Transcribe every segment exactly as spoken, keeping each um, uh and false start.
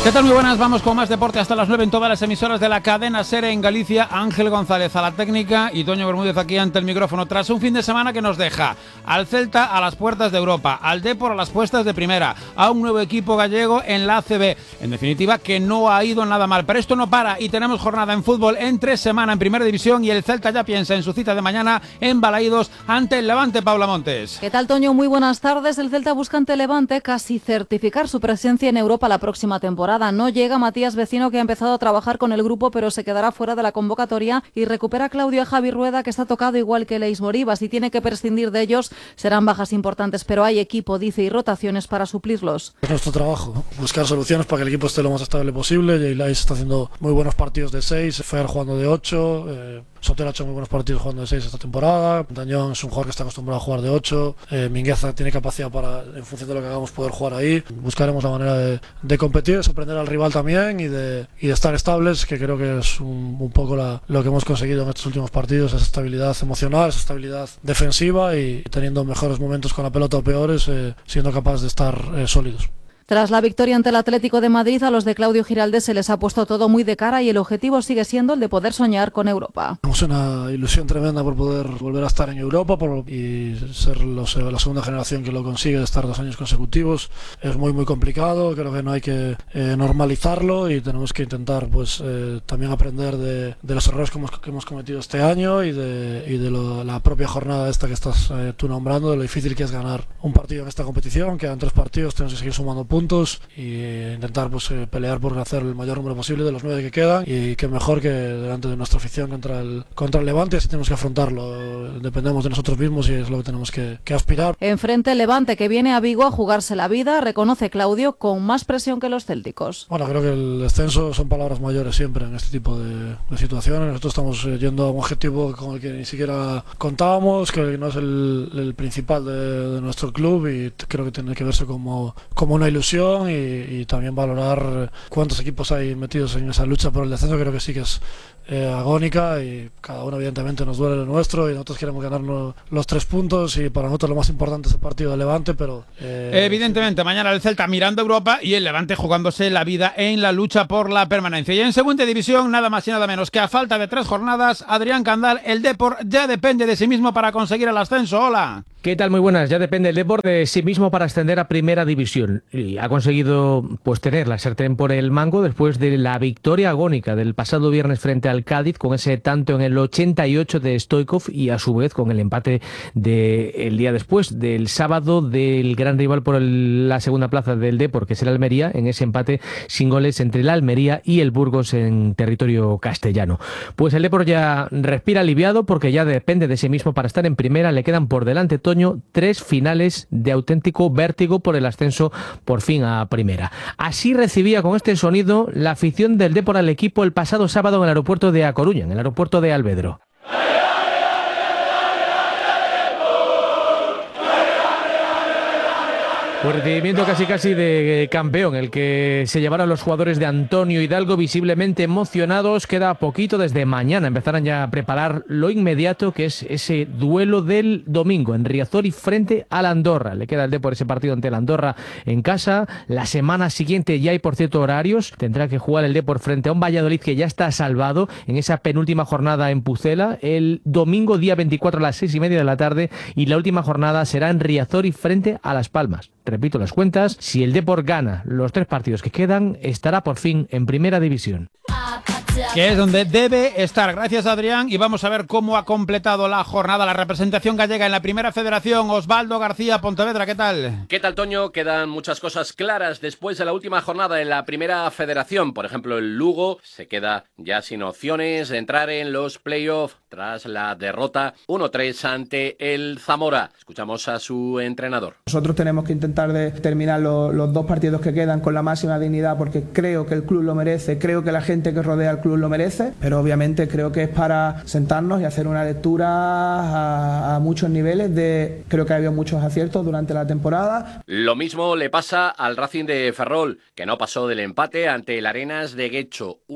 ¿Qué tal? Muy buenas, vamos con más deporte hasta las nueve en todas las emisoras de la cadena SER en Galicia. Ángel González a la técnica y Toño Bermúdez aquí ante el micrófono. Tras un fin de semana que nos deja al Celta a las puertas de Europa, al Depor a las puestas de primera, a un nuevo equipo gallego en la A C B. En definitiva, que no ha ido nada mal. Pero esto no para y tenemos jornada en fútbol entre semana en Primera División y el Celta ya piensa en su cita de mañana en Balaídos ante el Levante. Paula Montes. ¿Qué tal, Toño? Muy buenas tardes. El Celta busca ante Levante casi certificar su presencia en Europa la próxima temporada. No llega Matías Vecino, que ha empezado a trabajar con el grupo pero se quedará fuera de la convocatoria, y recupera Claudio a Javi Rueda, que está tocado igual que Leis Moribas y tiene que prescindir de ellos. Serán bajas importantes, pero hay equipo, dice, y rotaciones para suplirlos. Es nuestro trabajo, ¿no? Buscar soluciones para que el equipo esté lo más estable posible. Jay Leis está haciendo muy buenos partidos de seis, Fer jugando de ocho, eh, Sotelo ha hecho muy buenos partidos jugando de seis esta temporada. Dañón es un jugador que está acostumbrado a jugar de ocho, eh, Mingueza tiene capacidad para, en función de lo que hagamos, poder jugar ahí. Buscaremos la manera de, de competir, de sorprender al rival también y de, y de estar estables, que creo que es un, un poco la, lo que hemos conseguido en estos últimos partidos, esa estabilidad emocional, esa estabilidad defensiva y teniendo mejores momentos con la pelota o peores, eh, siendo capaz de estar eh, sólidos. Tras la victoria ante el Atlético de Madrid, a los de Claudio Giraldez se les ha puesto todo muy de cara y el objetivo sigue siendo el de poder soñar con Europa. Tenemos una ilusión tremenda por poder volver a estar en Europa por, y ser los, la segunda generación que lo consigue, de estar dos años consecutivos. Es muy muy complicado, creo que no hay que eh, normalizarlo y tenemos que intentar pues eh, también aprender de, de los errores que hemos, que hemos cometido este año y de, y de lo, la propia jornada esta que estás eh, tú nombrando, de lo difícil que es ganar un partido en esta competición. Quedan tres partidos, tenemos que seguir sumando puntos y intentar pues eh, pelear por hacer el mayor número posible de los nueve que quedan, y que mejor que delante de nuestra afición contra el, contra el Levante. Así tenemos que afrontarlo, dependemos de nosotros mismos y es lo que tenemos que, que aspirar. Enfrente el Levante, que viene a Vigo a jugarse la vida, reconoce Claudio, con más presión que los célticos. Bueno, creo que el descenso son palabras mayores siempre en este tipo de, de situaciones. Nosotros estamos eh, yendo a un objetivo con el que ni siquiera contábamos, que no es el, el principal de, de nuestro club, y creo que tiene que verse como, como una ilusión. Y, y también valorar cuántos equipos hay metidos en esa lucha por el descenso. Creo que sí que es eh, agónica y cada uno evidentemente nos duele lo nuestro y nosotros queremos ganarnos los tres puntos y para nosotros lo más importante es el partido de Levante, pero eh, evidentemente sí. Mañana el Celta mirando Europa y el Levante jugándose la vida en la lucha por la permanencia. Y en segunda división, nada más y nada menos que a falta de tres jornadas, Adrián Candal, el Depor ya depende de sí mismo para conseguir el ascenso. Hola. ¿Qué tal? Muy buenas. Ya depende el Depor de sí mismo para ascender a Primera División y ha conseguido pues tener la sartén por el mango después de la victoria agónica del pasado viernes frente al Cádiz, con ese tanto en el ochenta y ocho de Stoichkov y a su vez con el empate del día después, del sábado, del gran rival por el, la segunda plaza del Depor, que es el Almería, en ese empate sin goles entre el Almería y el Burgos en territorio castellano. Pues el Depor ya respira aliviado porque ya depende de sí mismo para estar en primera. Le quedan por delante, Toño, tres finales de auténtico vértigo por el ascenso por fin a primera. Así recibía con este sonido la afición del Depor al equipo el pasado sábado en el aeropuerto de A Coruña, en el aeropuerto de Alvedro. Pues recibimiento casi casi de campeón, el que se llevaron los jugadores de Antonio Hidalgo, visiblemente emocionados. Queda poquito, desde mañana empezarán ya a preparar lo inmediato, que es ese duelo del domingo en Riazor y frente a la Andorra. Le queda el Depor ese partido ante la Andorra en casa. La semana siguiente ya hay, por cierto, horarios. Tendrá que jugar el Depor frente a un Valladolid que ya está salvado en esa penúltima jornada en Pucela, el domingo día veinticuatro a las seis y media de la tarde, y la última jornada será en Riazor y frente a Las Palmas. Repito las cuentas, si el Depor gana los tres partidos que quedan, estará por fin en Primera División. Que es donde debe estar. Gracias, Adrián. Y vamos a ver cómo ha completado la jornada la representación gallega en la Primera Federación. Osvaldo García, Pontevedra, ¿qué tal? ¿Qué tal, Toño? Quedan muchas cosas claras después de la última jornada en la Primera Federación. Por ejemplo, el Lugo se queda ya sin opciones de entrar en los playoffs tras la derrota uno tres ante el Zamora. Escuchamos a su entrenador. Nosotros tenemos que intentar de terminar lo, los dos partidos que quedan con la máxima dignidad, porque creo que el club lo merece, creo que la gente que rodea al club lo merece, pero obviamente creo que es para sentarnos y hacer una lectura a, a muchos niveles. De creo que ha habido muchos aciertos durante la temporada. Lo mismo le pasa al Racing de Ferrol, que no pasó del empate ante el Arenas de Guecho uno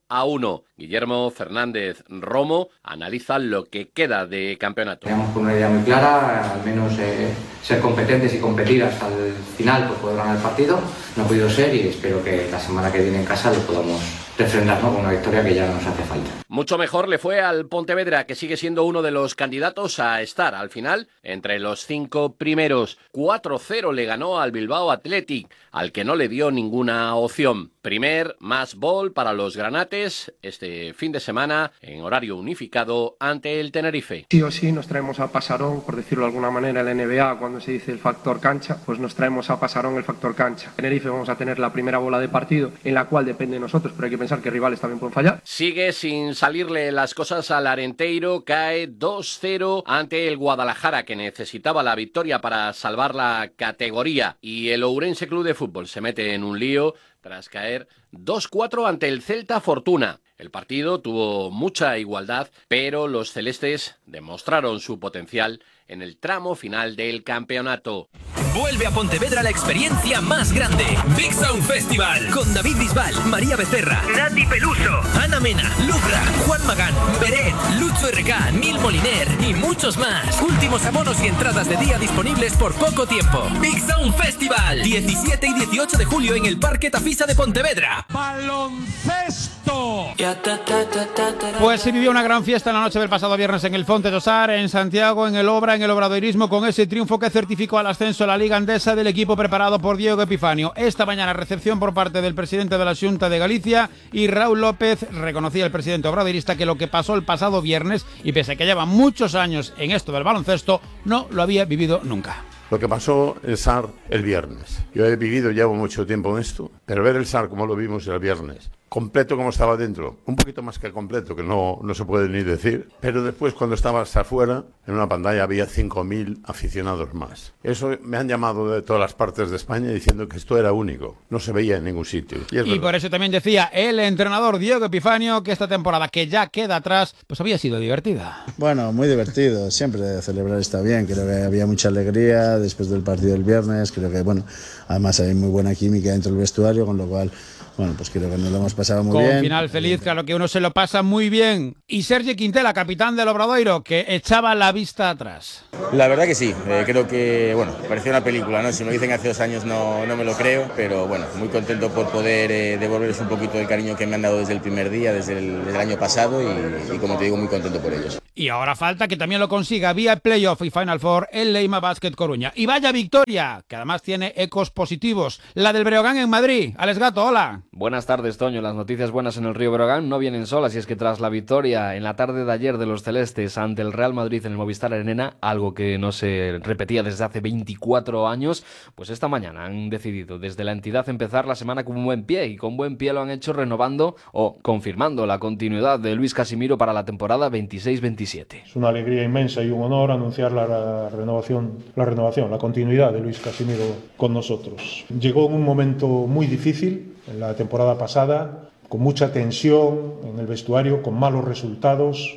a uno. Guillermo Fernández Romo analiza lo que queda de campeonato. Teníamos con una idea muy clara, al menos eh, ser competentes y competir hasta el final por poder ganar el partido. No ha podido ser y espero que la semana que viene en casa lo podamos refrendar, ¿no?, con una victoria que ya nos hace falta. Mucho mejor le fue al Pontevedra, que sigue siendo uno de los candidatos a estar al final entre los cinco primeros. cuatro cero le ganó al Bilbao Athletic, al que no le dio ninguna opción. Primer más bol para los granates este fin de semana en horario unificado ante el Tenerife. Sí o sí nos traemos a Pasarón, por decirlo de alguna manera, el N B A, cuando se dice el factor cancha, pues nos traemos a Pasarón el factor cancha. En Tenerife vamos a tener la primera bola de partido, en la cual depende de nosotros, pero hay que pensar que rivales también pueden fallar. Sigue sin salirle las cosas al Arenteiro, cae dos cero ante el Guadalajara, que necesitaba la victoria para salvar la categoría, y el Ourense Club de Fútbol se mete en un lío tras caer dos cuatro ante el Celta Fortuna. El partido tuvo mucha igualdad, pero los celestes demostraron su potencial en el tramo final del campeonato. Vuelve a Pontevedra la experiencia más grande. Big Sound Festival. Con David Bisbal, María Becerra, Nati Peluso, Ana Mena, Lucra, Juan Magán, Beret, Lucho R K, Nil Moliner y muchos más. Últimos abonos y entradas de día disponibles por poco tiempo. Big Sound Festival. diecisiete y dieciocho de julio en el Parque Tafisa de Pontevedra. ¡Baloncesto! Pues se vivió una gran fiesta en la noche del pasado viernes en el Fonte Tosar, en Santiago, en el Obra, en el Obradoirismo, con ese triunfo que certificó el ascenso a la Liga Endesa del equipo preparado por Diego Epifanio. Esta mañana recepción por parte del presidente de la Xunta de Galicia, y Raúl López reconocía al presidente obradoirista que lo que pasó el pasado viernes, y pese a que lleva muchos años en esto del baloncesto, no lo había vivido nunca. Lo que pasó en S A R el viernes. Yo he vivido, llevo mucho tiempo en esto, pero ver el S A R como lo vimos el viernes, completo como estaba dentro, un poquito más que completo, que no, no se puede ni decir, pero después cuando estabas afuera, en una pantalla había cinco mil aficionados más. Eso me han llamado de todas las partes de España diciendo que esto era único, no se veía en ningún sitio. Y, es y por eso también decía el entrenador Diego Epifanio que esta temporada, que ya queda atrás, pues había sido divertida. Bueno, muy divertido, siempre celebrar está bien, creo que había mucha alegría después del partido del viernes, creo que, bueno, además hay muy buena química dentro del vestuario, con lo cual, bueno, pues creo que nos lo hemos pasado muy Con bien. Con final feliz, claro que uno se lo pasa muy bien. Y Sergi Quintela, capitán del Obradoiro, que echaba la vista atrás. La verdad que sí, eh, creo que, bueno, parecía una película, ¿no? Si me lo dicen hace dos años no, no me lo creo, pero bueno, muy contento por poder eh, devolverles un poquito del cariño que me han dado desde el primer día, desde el, desde el año pasado, y, y como te digo, muy contento por ellos. Y ahora falta que también lo consiga vía Playoff y Final Four el Leima Basket Coruña. Y vaya victoria, que además tiene ecos positivos. La del Breogán en Madrid. Alex Gato, hola. Buenas tardes, Toño. Las noticias buenas en el Río Breogán no vienen solas, y es que tras la victoria en la tarde de ayer de los celestes ante el Real Madrid en el Movistar Arena, algo que no se repetía desde hace veinticuatro años, pues esta mañana han decidido desde la entidad empezar la semana con un buen pie, y con buen pie lo han hecho renovando o confirmando la continuidad de Luis Casimiro para la temporada veintiséis veintisiete. Es una alegría inmensa y un honor anunciar la renovación, la renovación, la continuidad de Luis Casimiro con nosotros. Llegó en un momento muy difícil en la temporada pasada, con mucha tensión en el vestuario, con malos resultados,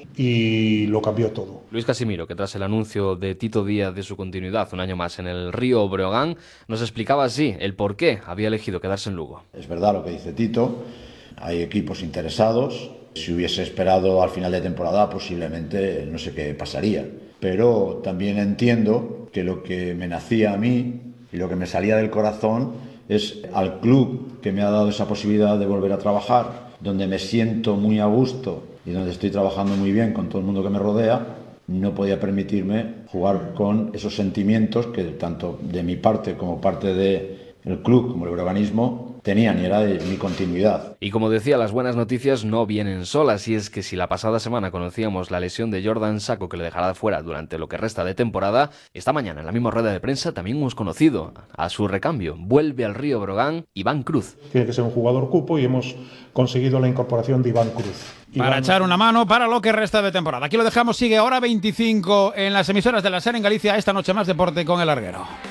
y lo cambió todo. Luis Casimiro, que tras el anuncio de Tito Díaz de su continuidad un año más en el Río Breogán, nos explicaba así el por qué había elegido quedarse en Lugo. Es verdad lo que dice Tito, hay equipos interesados. Si hubiese esperado al final de temporada, posiblemente no sé qué pasaría. Pero también entiendo que lo que me nacía a mí y lo que me salía del corazón es al club que me ha dado esa posibilidad de volver a trabajar, donde me siento muy a gusto y donde estoy trabajando muy bien con todo el mundo que me rodea. No podía permitirme jugar con esos sentimientos que tanto de mi parte como parte del club, como el breoganismo, tenían, y era de mi continuidad. Y como decía, las buenas noticias no vienen solas, y es que si la pasada semana conocíamos la lesión de Jordan Sacco, que le dejará fuera durante lo que resta de temporada, esta mañana en la misma rueda de prensa también hemos conocido a su recambio. Vuelve al Río Breogán Iván Cruz. Tiene que ser un jugador cupo, y hemos conseguido la incorporación de Iván Cruz. Para Iván... echar una mano para lo que resta de temporada. Aquí lo dejamos, sigue hora veinticinco en las emisoras de la SER en Galicia. Esta noche más deporte con El Larguero.